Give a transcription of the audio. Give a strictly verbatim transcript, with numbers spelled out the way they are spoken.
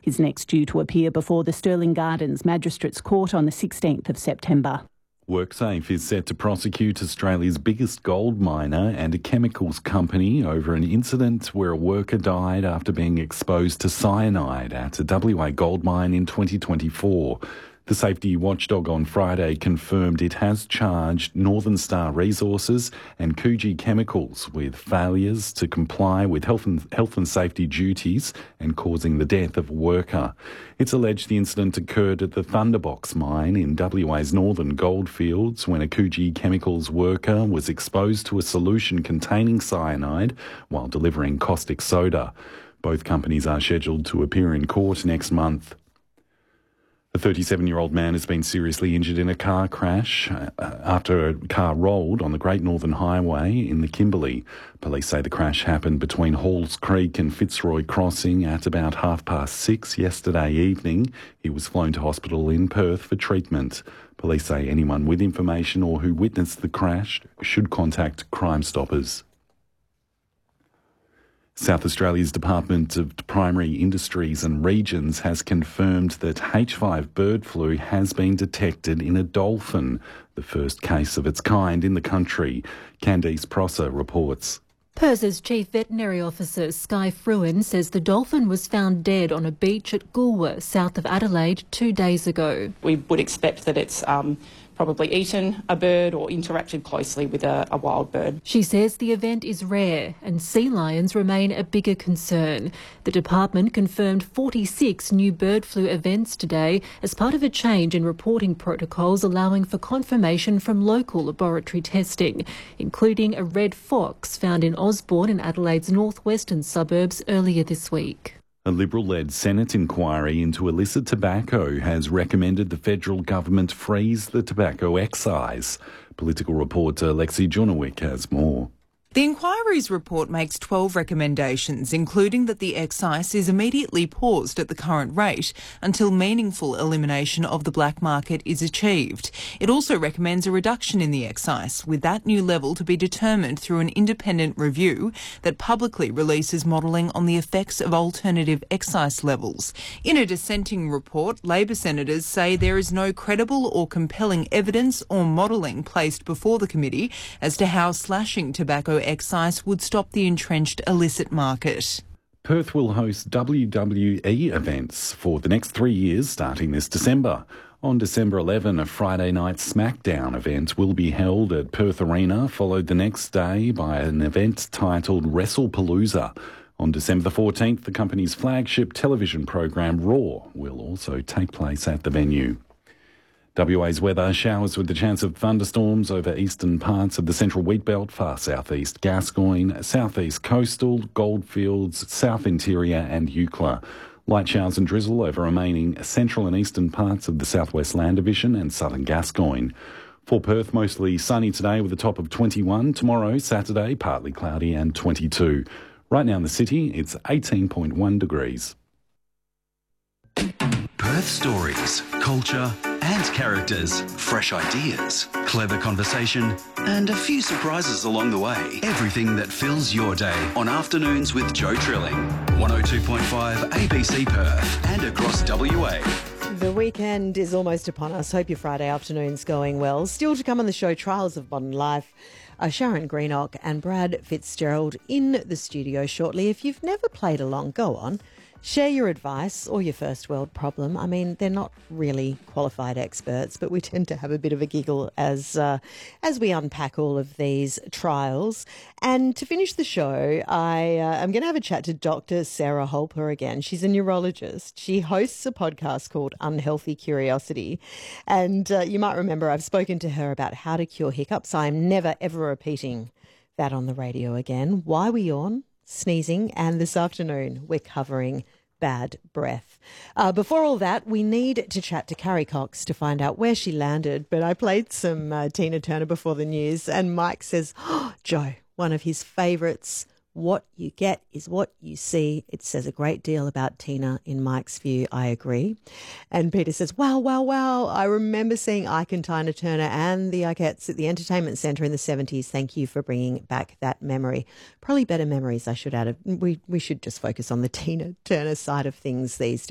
He's next due to appear before the Stirling Gardens Magistrates Court on the sixteenth of September. WorkSafe is set to prosecute Australia's biggest gold miner and a chemicals company over an incident where a worker died after being exposed to cyanide at a W A gold mine in twenty twenty-four. The safety watchdog on Friday confirmed it has charged Northern Star Resources and Coogee Chemicals with failures to comply with health and, health and safety duties and causing the death of a worker. It's alleged the incident occurred at the Thunderbox mine in W A's northern goldfields when a Coogee Chemicals worker was exposed to a solution containing cyanide while delivering caustic soda. Both companies are scheduled to appear in court next month. A thirty-seven-year-old man has been seriously injured in a car crash after a car rolled on the Great Northern Highway in the Kimberley. Police say the crash happened between Halls Creek and Fitzroy Crossing at about half past six yesterday evening. He was flown to hospital in Perth for treatment. Police say anyone with information or who witnessed the crash should contact Crime Stoppers. South Australia's Department of Primary Industries and Regions has confirmed that H five bird flu has been detected in a dolphin, the first case of its kind in the country. Candice Prosser reports. PIRS's Chief Veterinary Officer Sky Fruin says the dolphin was found dead on a beach at Goolwa, south of Adelaide, two days ago. We would expect that it's um, probably eaten a bird or interacted closely with a, a wild bird. She says the event is rare and sea lions remain a bigger concern. The department confirmed forty-six new bird flu events today as part of a change in reporting protocols allowing for confirmation from local laboratory testing, including a red fox found in Osborne in Adelaide's northwestern suburbs earlier this week. A Liberal-led Senate inquiry into illicit tobacco has recommended the federal government freeze the tobacco excise. Political reporter Lexi Junowik has more. The inquiry's report makes twelve recommendations, including that the excise is immediately paused at the current rate until meaningful elimination of the black market is achieved. It also recommends a reduction in the excise, with that new level to be determined through an independent review that publicly releases modelling on the effects of alternative excise levels. In a dissenting report, Labor senators say there is no credible or compelling evidence or modelling placed before the committee as to how slashing tobacco excise would stop the entrenched illicit market. Perth will host W W E events for the next three years starting this December. On December eleventh, a Friday night SmackDown event will be held at Perth Arena, followed the next day by an event titled WrestlePalooza. On December the fourteenth, the company's flagship television program Raw will also take place at the venue. W A's weather: showers with the chance of thunderstorms over eastern parts of the central wheatbelt, far southeast Gascoyne, southeast coastal, Goldfields, south interior and Eucla. Light showers and drizzle over remaining central and eastern parts of the southwest Land Division and southern Gascoyne. For Perth, mostly sunny today with a top of twenty-one. Tomorrow, Saturday, partly cloudy and twenty-two. Right now in the city, it's eighteen point one degrees. Perth stories, culture and characters, fresh ideas, clever conversation and a few surprises along the way. Everything that fills your day on Afternoons with Joe Trilling. one oh two point five A B C Perth and across W A. The weekend is almost upon us. Hope your Friday afternoon's going well. Still to come on the show, Trials of Modern Life. Uh, Sharon Greenock and Brad Fitzgerald in the studio shortly. If you've never played along, go on. Share your advice or your first world problem. I mean, they're not really qualified experts, but we tend to have a bit of a giggle as uh, as we unpack all of these trials. And to finish the show, I, uh, I'm going to have a chat to Doctor Sarah Holper again. She's a neurologist. She hosts a podcast called Unhealthy Curiosity. And uh, you might remember I've spoken to her about how to cure hiccups. I'm never, ever repeating that on the radio again. Why we yawn, sneezing, and this afternoon we're covering bad breath. Uh, before all that, we need to chat to Carrie Cox to find out where she landed, but I played some uh, Tina Turner before the news, and Mike says, oh, Joe, one of his favourites, what you get is what you see. It says a great deal about Tina in Mike's view. I agree. And Peter says, wow, wow, wow. I remember seeing Ike and Tina Turner and the Ikettes at the Entertainment Centre in the seventies. Thank you for bringing back that memory. Probably better memories, I should add. We, we should just focus on the Tina Turner side of things these days.